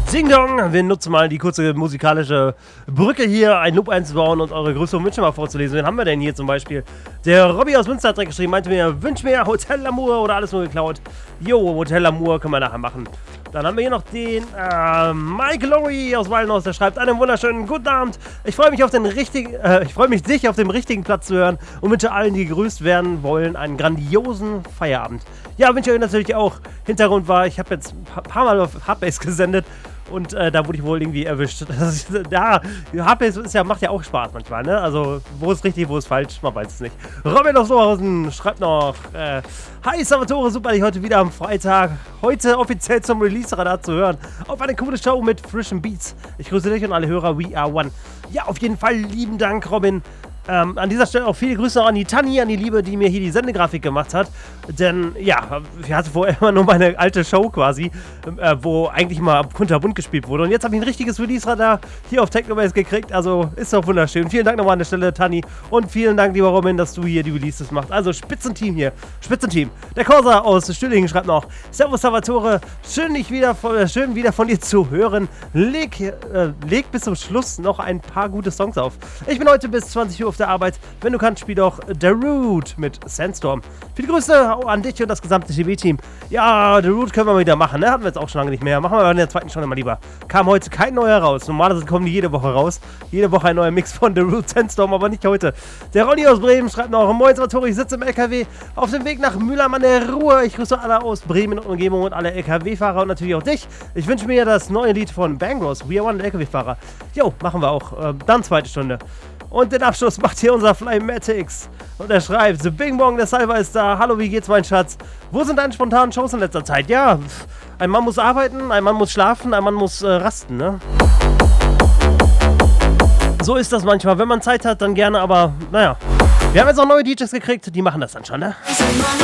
Ding Dong, wir nutzen mal die kurze musikalische Brücke hier, einen Loop einzubauen und eure größeren Wünsche mal vorzulesen. Wen haben wir denn hier zum Beispiel? Der Robby aus Münster hat direkt geschrieben, meinte mir, wünsch mir Hotel Lamour oder alles nur geklaut. Jo, Hotel Lamour können wir nachher machen. Dann haben wir hier noch den Mike Lowry aus Wallenhaus, der schreibt, einen wunderschönen guten Abend. Ich freue mich dich auf dem richtigen Platz zu hören und wünsche allen, die gegrüßt werden wollen, einen grandiosen Feierabend. Ja, wünsche euch natürlich auch. Hintergrund war, ich habe jetzt ein paar Mal auf Hardbase gesendet und da wurde ich wohl irgendwie erwischt. Hardbase macht ja auch Spaß manchmal, ne? Also, wo ist richtig, wo ist falsch, man weiß es nicht. Robin aus Oberhausen schreibt noch, hi Salvatore, super, dich heute wieder am Freitag. Heute offiziell zum Release-Radar zu hören. Auf eine coole Show mit frischen Beats. Ich grüße dich und alle Hörer, we are one. Ja, auf jeden Fall lieben Dank, Robin. An dieser Stelle auch viele Grüße an die Tanni, an die Liebe, die mir hier die Sendegrafik gemacht hat. Denn, ja, ich hatte vorher immer nur meine alte Show quasi, wo eigentlich mal kunterbunt gespielt wurde. Und jetzt habe ich ein richtiges Release-Radar hier auf Technobase gekriegt. Also, ist doch wunderschön. Vielen Dank nochmal an der Stelle, Tanni. Und vielen Dank, lieber Robin, dass du hier die Releases machst. Also, Spitzenteam hier. Spitzenteam. Der Corsa aus Stühlingen schreibt noch, Servus Salvatore, schön wieder von dir zu hören. Leg bis zum Schluss noch ein paar gute Songs auf. Ich bin heute bis 20 Uhr auf der Arbeit. Wenn du kannst, spiel doch The Root mit Sandstorm. Viele Grüße an dich und das gesamte TB-Team. Ja, The Root können wir mal wieder machen, ne? Hatten wir jetzt auch schon lange nicht mehr. Machen wir in der zweiten Stunde mal lieber. Kam heute kein neuer raus. Normalerweise kommen die jede Woche raus. Jede Woche ein neuer Mix von The Root, Sandstorm, aber nicht heute. Der Ronny aus Bremen schreibt noch, moin Salvatore, ich sitze im LKW auf dem Weg nach Mülheim an der Ruhr. Ich grüße alle aus Bremen und Umgebung und alle LKW-Fahrer und natürlich auch dich. Ich wünsche mir das neue Lied von Bangros, We Are One, LKW-Fahrer. Jo, machen wir auch. Dann zweite Stunde. Und den Abschluss macht hier unser Flymatics. Und er schreibt, The Bing Bong, der Salva ist da. Hallo, wie geht's, mein Schatz? Wo sind deine spontanen Shows in letzter Zeit? Ja, ein Mann muss arbeiten, ein Mann muss schlafen, ein Mann muss rasten, ne? So ist das manchmal. Wenn man Zeit hat, dann gerne, aber naja. Wir haben jetzt auch neue DJs gekriegt, die machen das dann schon, ne?